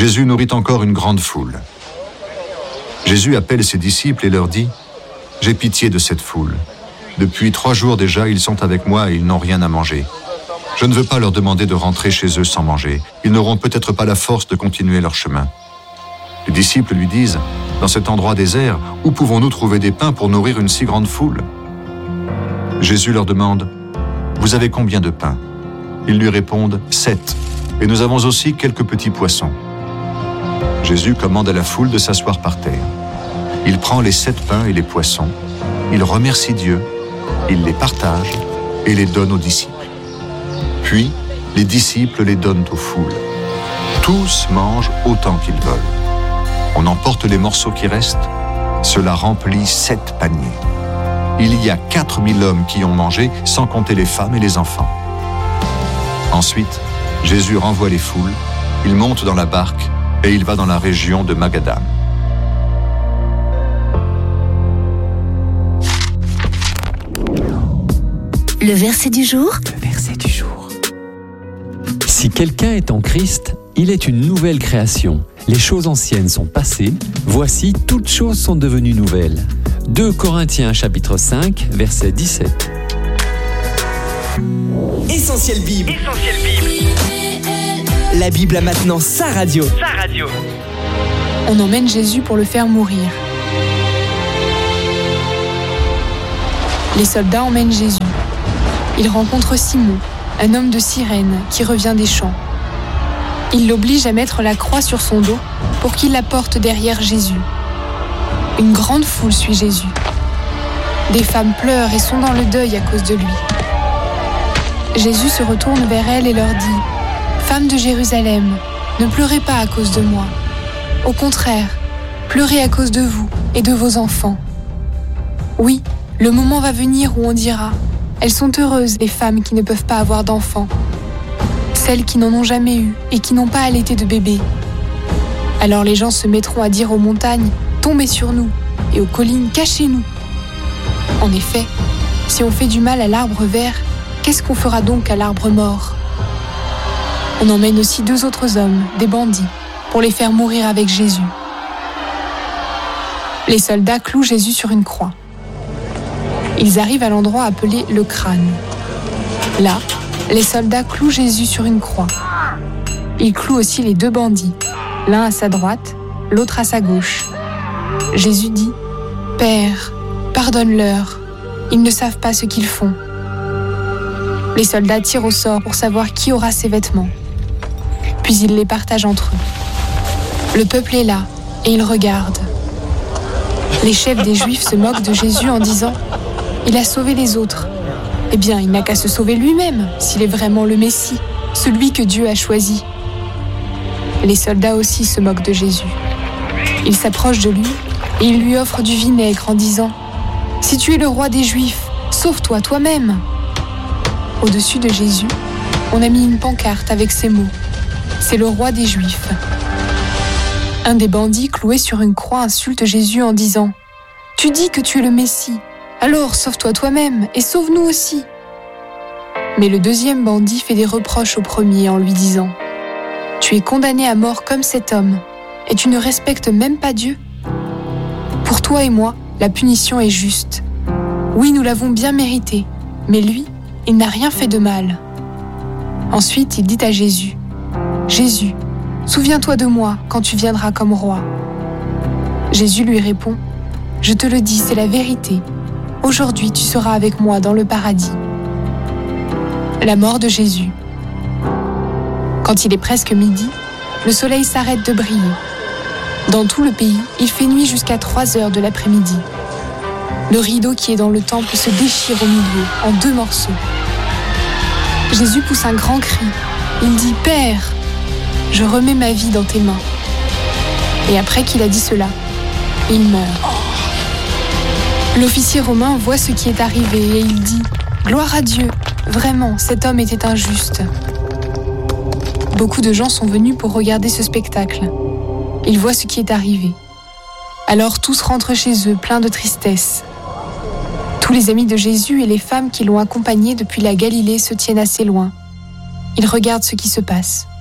Jésus nourrit encore une grande foule. Jésus appelle ses disciples et leur dit « J'ai pitié de cette foule. Depuis 3 jours déjà, ils sont avec moi et ils n'ont rien à manger. Je ne veux pas leur demander de rentrer chez eux sans manger. Ils n'auront peut-être pas la force de continuer leur chemin. » Les disciples lui disent « Dans cet endroit désert, où pouvons-nous trouver des pains pour nourrir une si grande foule ?» Jésus leur demande « Vous avez combien de pains ?» Ils lui répondent « 7, et nous avons aussi quelques petits poissons. » Jésus commande à la foule de s'asseoir par terre. Il prend les 7 pains et les poissons, il remercie Dieu, il les partage et les donne aux disciples. Puis, les disciples les donnent aux foules. Tous mangent autant qu'ils veulent. On emporte les morceaux qui restent, cela remplit 7 paniers. Il y a 4000 hommes qui ont mangé, sans compter les femmes et les enfants. Ensuite, Jésus renvoie les foules, il monte dans la barque et il va dans la région de Magadam. Le verset du jour. Le verset du jour. Si quelqu'un est en Christ, il est une nouvelle création. Les choses anciennes sont passées, voici, toutes choses sont devenues nouvelles. 2 Corinthiens chapitre 5, verset 17. Essentiel Bible. La Bible a maintenant sa radio. On emmène Jésus pour le faire mourir. Les soldats emmènent Jésus. Ils rencontrent Simon, un homme de Cyrène qui revient des champs. Ils l'obligent à mettre la croix sur son dos pour qu'il la porte derrière Jésus. Une grande foule suit Jésus. Des femmes pleurent et sont dans le deuil à cause de lui. Jésus se retourne vers elles et leur dit « Femmes de Jérusalem, ne pleurez pas à cause de moi. Au contraire, pleurez à cause de vous et de vos enfants. Oui, le moment va venir où on dira « Elles sont heureuses, les femmes qui ne peuvent pas avoir d'enfants, celles qui n'en ont jamais eu et qui n'ont pas allaité de bébé. Alors les gens se mettront à dire aux montagnes « Tombez sur nous » et aux collines « Cachez-nous ». En effet, si on fait du mal à l'arbre vert, qu'est-ce qu'on fera donc à l'arbre mort ? On emmène aussi 2 autres hommes, des bandits, pour les faire mourir avec Jésus. Les soldats clouent Jésus sur une croix. Ils arrivent à l'endroit appelé le crâne. Là, les soldats clouent Jésus sur une croix. Ils clouent aussi les 2 bandits, l'un à sa droite, l'autre à sa gauche. Jésus dit « Père, pardonne-leur, ils ne savent pas ce qu'ils font. » Les soldats tirent au sort pour savoir qui aura ces vêtements. Puis ils les partagent entre eux. Le peuple est là et il regarde. Les chefs des Juifs se moquent de Jésus en disant « Il a sauvé les autres. Eh bien, il n'a qu'à se sauver lui-même s'il est vraiment le Messie, celui que Dieu a choisi. » Les soldats aussi se moquent de Jésus. Ils s'approchent de lui et ils lui offrent du vinaigre en disant « Si tu es le roi des Juifs, sauve-toi toi-même. » Au-dessus de Jésus, on a mis une pancarte avec ces mots « C'est le roi des Juifs ». Un des bandits cloués sur une croix insulte Jésus en disant « Tu dis que tu es le Messie, alors sauve-toi toi-même et sauve-nous aussi. » Mais le deuxième bandit fait des reproches au premier en lui disant « Tu es condamné à mort comme cet homme, et tu ne respectes même pas Dieu. Pour toi et moi, la punition est juste. Oui, nous l'avons bien mérité, mais lui, il n'a rien fait de mal. » Ensuite, il dit à Jésus « Jésus, souviens-toi de moi quand tu viendras comme roi. » Jésus lui répond « Je te le dis, c'est la vérité. Aujourd'hui, tu seras avec moi dans le paradis. » La mort de Jésus. Quand il est presque midi, le soleil s'arrête de briller. Dans tout le pays, il fait nuit jusqu'à 3 heures de l'après-midi. Le rideau qui est dans le temple se déchire au milieu, en 2 morceaux. Jésus pousse un grand cri. Il dit « Père, je remets ma vie dans tes mains. » Et après qu'il a dit cela, il meurt. L'officier romain voit ce qui est arrivé et il dit « Gloire à Dieu, vraiment, cet homme était injuste. » Beaucoup de gens sont venus pour regarder ce spectacle. Ils voient ce qui est arrivé. Alors tous rentrent chez eux, pleins de tristesse. Tous les amis de Jésus et les femmes qui l'ont accompagné depuis la Galilée se tiennent assez loin. Ils regardent ce qui se passe.